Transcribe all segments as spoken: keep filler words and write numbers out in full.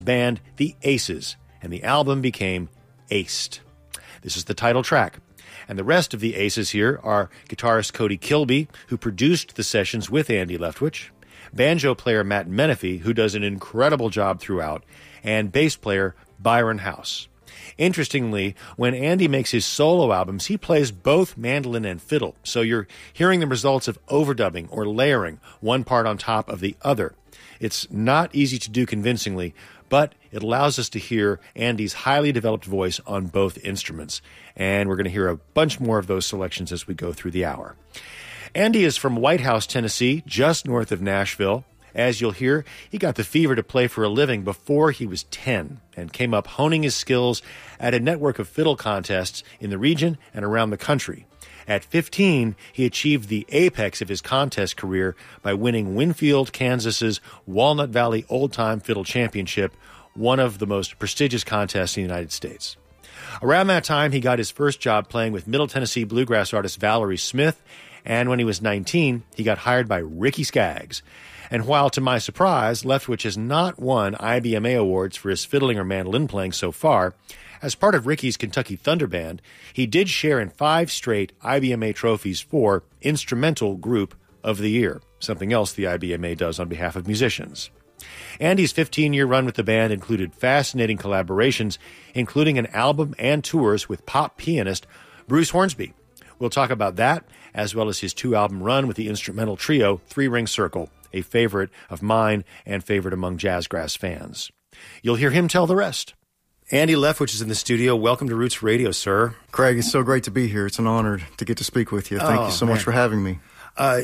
band The Aces, and the album became Aced. This is the title track. And the rest of the Aces here are guitarist Cody Kilby, who produced the sessions with Andy Leftwich, banjo player Matt Menefee, who does an incredible job throughout, and bass player Byron House. Interestingly, when Andy makes his solo albums, he plays both mandolin and fiddle, so you're hearing the results of overdubbing or layering one part on top of the other. It's not easy to do convincingly, but it allows us to hear Andy's highly developed voice on both instruments. And we're going to hear a bunch more of those selections as we go through the hour. Andy is from White House, Tennessee, just north of Nashville. As you'll hear, he got the fever to play for a living before he was ten and came up honing his skills at a network of fiddle contests in the region and around the country. At fifteen, he achieved the apex of his contest career by winning Winfield, Kansas's Walnut Valley Old Time Fiddle Championship, one of the most prestigious contests in the United States. Around that time, he got his first job playing with Middle Tennessee bluegrass artist Valerie Smith, and when he was nineteen, he got hired by Ricky Skaggs. And while, to my surprise, Leftwich has not won I B M A awards for his fiddling or mandolin playing so far, as part of Ricky's Kentucky Thunder Band, he did share in five straight I B M A trophies for Instrumental Group of the Year, something else the I B M A does on behalf of musicians. Andy's fifteen-year run with the band included fascinating collaborations, including an album and tours with pop pianist Bruce Hornsby. We'll talk about that, as well as his two-album run with the instrumental trio Three Ring Circle, a favorite of mine and favorite among Jazzgrass fans. You'll hear him tell the rest. Andy Leftwich is in the studio. Welcome to Roots Radio, sir. Craig, it's so great to be here. It's an honor to get to speak with you. Thank oh, you so man. much for having me. Uh,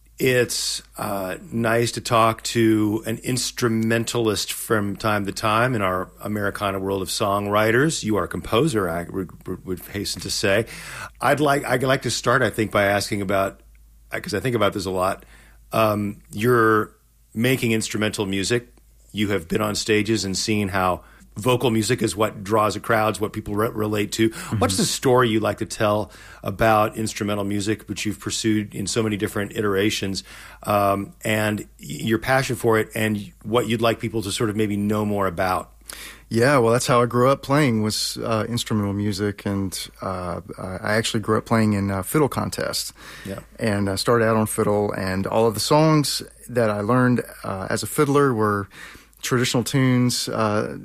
it's uh, nice to talk to an instrumentalist from time to time in our Americana world of songwriters. You are a composer, I would, would hasten to say. I'd like I'd like to start, I think, by asking about, because I think about this a lot, um, you're making instrumental music. You have been on stages and seen how vocal music is what draws a crowd, what people re- relate to. Mm-hmm. What's the story you like to tell about instrumental music, which you've pursued in so many different iterations, um, and your passion for it, and what you'd like people to sort of maybe know more about? Yeah, well, that's how I grew up playing, was uh, instrumental music, and uh, I actually grew up playing in uh, fiddle contests. Yeah. And I started out on fiddle, and all of the songs that I learned uh, as a fiddler were traditional tunes, uh,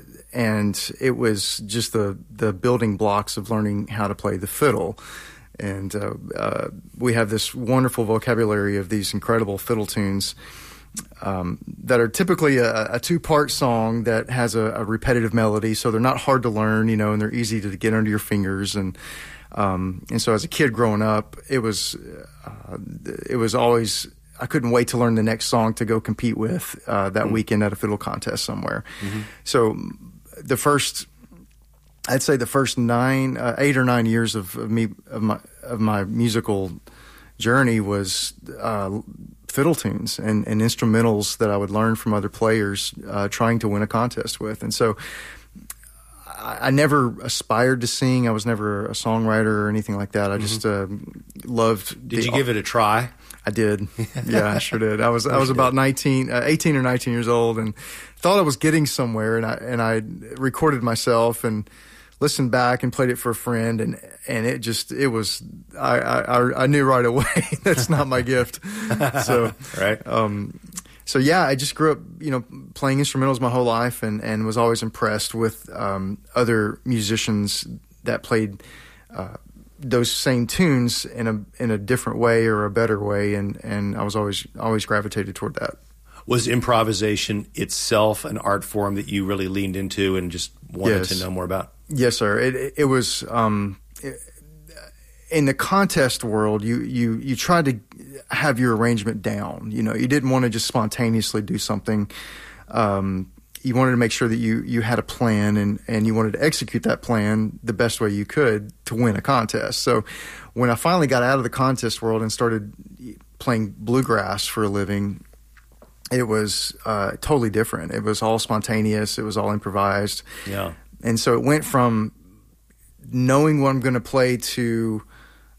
and it was just the, the building blocks of learning how to play the fiddle. And uh, uh, we have this wonderful vocabulary of these incredible fiddle tunes um, that are typically a, a two-part song that has a, a repetitive melody, so they're not hard to learn, you know, and they're easy to get under your fingers. And um, and so as a kid growing up, it was uh, it was always, I couldn't wait to learn the next song to go compete with uh, that mm-hmm. weekend at a fiddle contest somewhere. Mm-hmm. So the first, I'd say the first nine, uh, eight or nine years of, of me of my of my musical journey was uh, fiddle tunes and, and instrumentals that I would learn from other players, uh, trying to win a contest with. And so I, I never aspired to sing. I was never a songwriter or anything like that. I mm-hmm. just uh, loved. Did the, you give it a try? I did. Yeah, I sure did. I was I was about nineteen, uh, eighteen or nineteen years old, and thought I was getting somewhere. And I and I recorded myself and listened back and played it for a friend, and and it just it was I I, I knew right away that's not my gift. So right. Um, so yeah, I just grew up, you know, playing instrumentals my whole life, and and was always impressed with um, other musicians that played Uh, those same tunes in a in a different way or a better way, and, and I was always always gravitated toward that. Was improvisation itself an art form that you really leaned into and just wanted yes. to know more about? Yes, sir. It it, it was um, it, in the contest world. You you you tried to have your arrangement down. You know, you didn't want to just spontaneously do something. Um, You wanted to make sure that you, you had a plan, and, and you wanted to execute that plan the best way you could to win a contest. So when I finally got out of the contest world and started playing bluegrass for a living, it was uh, totally different. It was all spontaneous. It was all improvised. Yeah. And so it went from knowing what I'm going to play to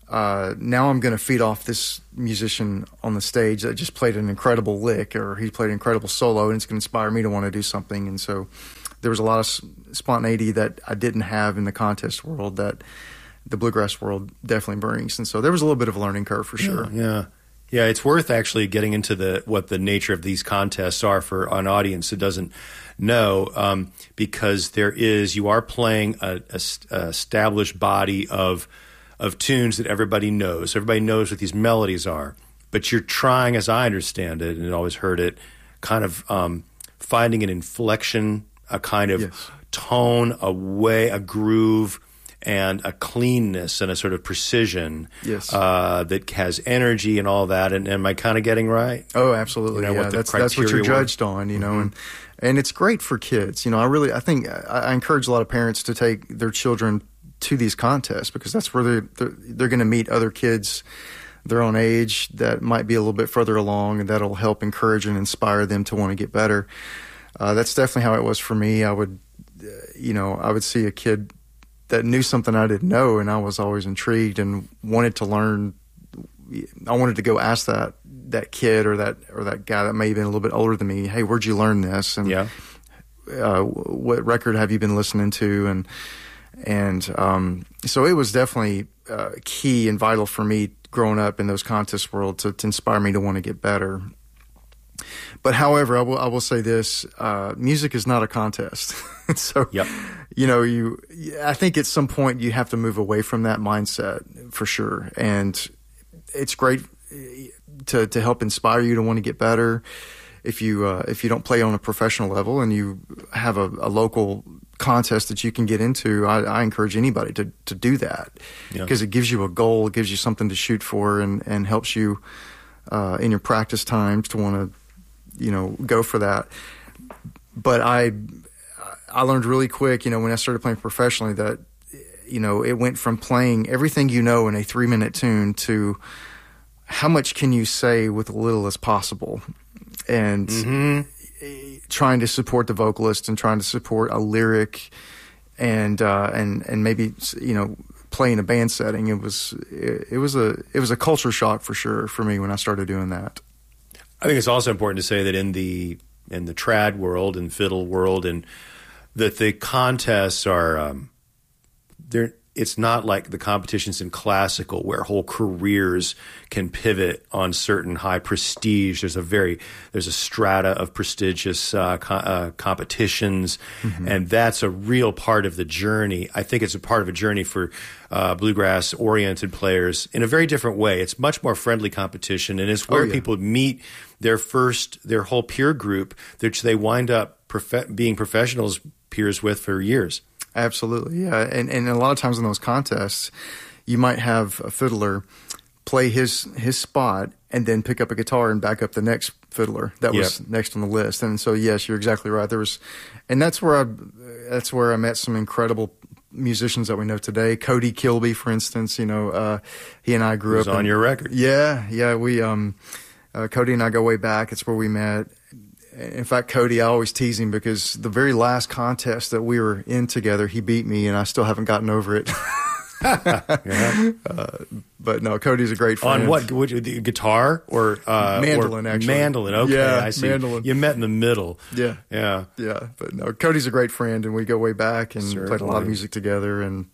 uh, now I'm going to feed off this musician on the stage that just played an incredible lick, or he played an incredible solo, and it's going to inspire me to want to do something. And so there was a lot of spontaneity that I didn't have in the contest world that the bluegrass world definitely brings. And so there was a little bit of a learning curve for sure. Yeah, yeah. Yeah, it's worth actually getting into the what the nature of these contests are for an audience that doesn't know, um, because there is you are playing a, a, a established body of of tunes that everybody knows. Everybody knows what these melodies are, but you're trying, as I understand it, and always heard it, kind of um, finding an inflection, a kind of yes. tone, a way, a groove, and a cleanness and a sort of precision yes. uh, that has energy and all that. And am I kind of getting right? Oh, absolutely. You know, yeah, what the that's that's what you're were. judged on, you know, mm-hmm. and and it's great for kids. You know, I really I think I, I encourage a lot of parents to take their children to these contests because that's where they're they're, they're going to meet other kids their own age that might be a little bit further along, and that'll help encourage and inspire them to want to get better. Uh, that's definitely how it was for me. I would, uh, you know, I would see a kid that knew something I didn't know, and I was always intrigued and wanted to learn. I wanted to go ask that that kid or that or that guy that may have been a little bit older than me, hey, where'd you learn this? And yeah. uh, what record have you been listening to? And and um, so it was definitely uh, key and vital for me growing up in those contest world to, to inspire me to want to get better. But however, I will I will say this: uh, music is not a contest. so, yep. you know, you I think at some point you have to move away from that mindset for sure. And it's great to to help inspire you to want to get better. If you uh, if you don't play on a professional level and you have a, a local contest that you can get into, I, I encourage anybody to to do that because yeah. it gives you a goal, it gives you something to shoot for, and and helps you uh, in your practice times to want to, you know, go for that. But I I learned really quick, you know, when I started playing professionally that, you know, it went from playing everything you know in a three minute tune to how much can you say with as little as possible, and mm-hmm. trying to support the vocalist and trying to support a lyric, and uh, and and maybe, you know, play in a band setting. It was it, it was a it was a culture shock for sure for me when I started doing that. I think it's also important to say that in the in the trad world and fiddle world, and that the contests are um, they're it's not like the competitions in classical where whole careers can pivot on certain high prestige. There's a very there's a strata of prestigious uh, co- uh, competitions, mm-hmm. and that's a real part of the journey. I think it's a part of a journey for uh, bluegrass-oriented players in a very different way. It's much more friendly competition, and it's where oh, yeah. people meet their first their whole peer group, which they wind up prof- being professionals peers with for years. Absolutely, yeah. And and a lot of times in those contests, you might have a fiddler play his his spot and then pick up a guitar and back up the next fiddler that yep. was next on the list. And so, yes, you're exactly right. There was, and that's where I that's where I met some incredible musicians that we know today. Cody Kilby, for instance, you know, uh, he and I grew he was up on in, your record. Yeah, yeah. We um, uh, Cody and I go way back. It's where we met. In fact, Cody, I always tease him because the very last contest that we were in together, he beat me, and I still haven't gotten over it. yeah. uh, but no, Cody's a great friend. On what? Which, the guitar or uh, mandolin? Or actually, mandolin. Okay, yeah, I see. Mandolin. You met in the middle. Yeah, yeah, yeah. But no, Cody's a great friend, and we go way back and Certainly. played a lot of music together. And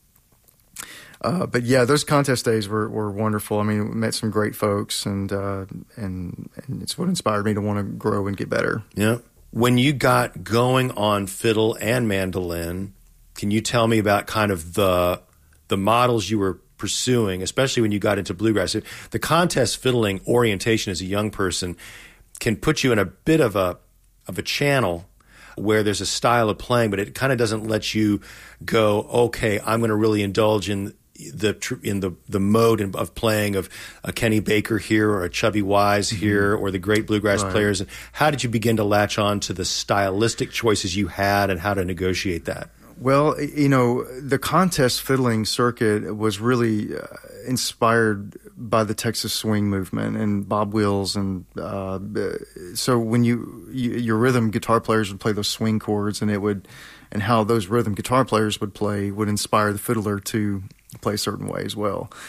uh, but yeah, those contest days were, were wonderful. I mean, we met some great folks, and uh, and and it's what inspired me to want to grow and get better. Yeah. When you got going on fiddle and mandolin, can you tell me about kind of the the models you were pursuing, especially when you got into bluegrass? The contest fiddling orientation as a young person can put you in a bit of a of a channel where there's a style of playing, but it kind of doesn't let you go, okay, I'm going to really indulge in the in the the mode of playing of a Kenny Baker here or a Chubby Wise here mm-hmm. or the great bluegrass right. players. How did you begin to latch on to the stylistic choices you had and how to negotiate that? Well, you know, the contest fiddling circuit was really uh, inspired by the Texas swing movement and Bob Wills, and uh, so when you, you your rhythm guitar players would play those swing chords, and it would and how those rhythm guitar players would play would inspire the fiddler to play a certain way as well.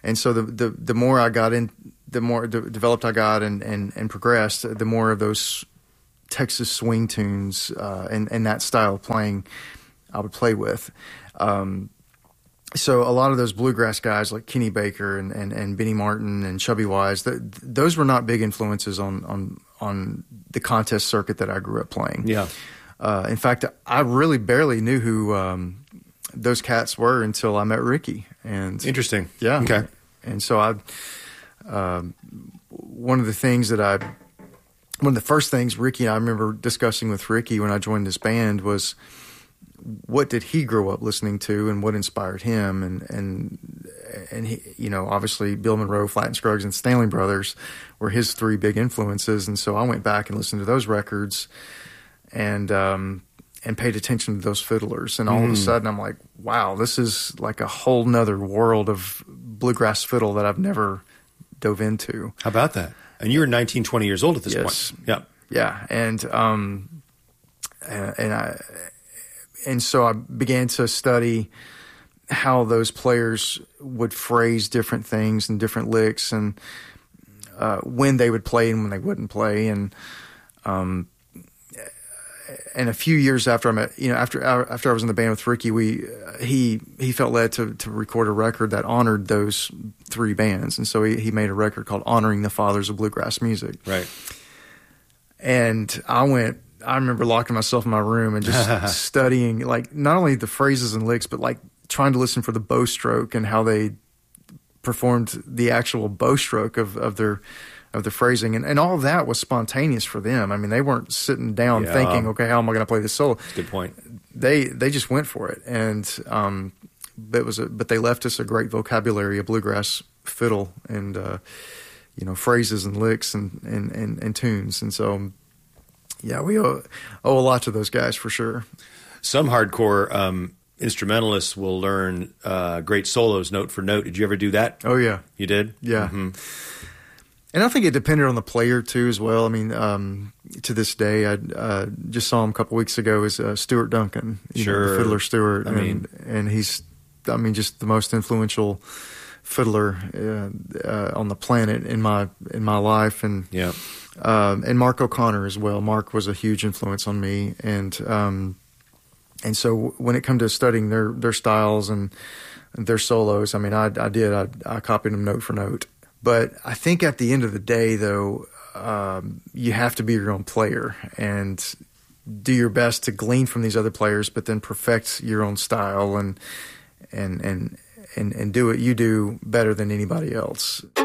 And so the, the, the more I got in, the more de- developed I got and, and, and progressed, the more of those Texas swing tunes uh, and, and that style of playing I would play with. Um, so a lot of those bluegrass guys like Kenny Baker and, and, and Benny Martin and Chubby Wise, th- those were not big influences on, on on the contest circuit that I grew up playing. Yeah. Uh, in fact, I really barely knew who um, those cats were until I met Ricky. And Interesting. Yeah. Okay. And so I, um, one of the things that I, one of the first things Ricky and I remember discussing with Ricky when I joined this band was, what did he grow up listening to and what inspired him? And, and, and he, you know, obviously Bill Monroe, Flatt and Scruggs, and Stanley Brothers were his three big influences. And so I went back and listened to those records and, um, and paid attention to those fiddlers. And all mm. of a sudden I'm like, wow, this is like a whole nother world of bluegrass fiddle that I've never dove into. How about that? And you were nineteen, twenty years old at this yes. point. Yeah. Yeah. And, um, and, and I, And so I began to study how those players would phrase different things and different licks, and uh, when they would play and when they wouldn't play. And um, and a few years after I met, you know, after after I was in the band with Ricky, we uh, he he felt led to to record a record that honored those three bands, and so he he made a record called "Honoring the Fathers of Bluegrass Music." Right. And I went. I remember locking myself in my room and just studying, like, not only the phrases and licks, but like trying to listen for the bow stroke and how they performed the actual bow stroke of, of their of the phrasing. And, and all of that was spontaneous for them. I mean, they weren't sitting down yeah. thinking, okay, how am I going to play this solo? That's a good point. They they just went for it. And um, it was a, but they left us a great vocabulary of bluegrass fiddle and, uh, you know, phrases and licks and, and, and, and tunes. And so... Yeah, we owe, owe a lot to those guys for sure. Some hardcore um, instrumentalists will learn uh, great solos note for note. Did you ever do that? Oh, yeah. You did? Yeah. Mm-hmm. And I think it depended on the player, too, as well. I mean, um, to this day, I uh, just saw him a couple weeks ago, is uh, Stuart Duncan. You sure. know, the fiddler Stuart. I and, mean. And he's, I mean, just the most influential fiddler uh, uh, on the planet in my in my life. And yeah. Um, and Mark O'Connor as well. Mark was a huge influence on me, and um, and so when it come to studying their their styles and their solos, I mean, I, I did I, I copied them note for note. But I think at the end of the day, though, um, you have to be your own player and do your best to glean from these other players, but then perfect your own style and and and and, and do what you do better than anybody else.